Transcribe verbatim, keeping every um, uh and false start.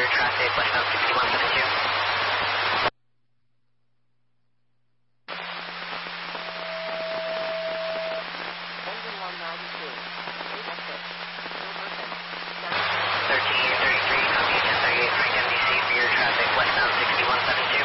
traffic westbound sixty-one seventy-two. Engine one ninety-two. Eight exit. thirteen thirty-three, copy ten thirty-eight, Frank M D C for your traffic westbound sixty-one seventy-two.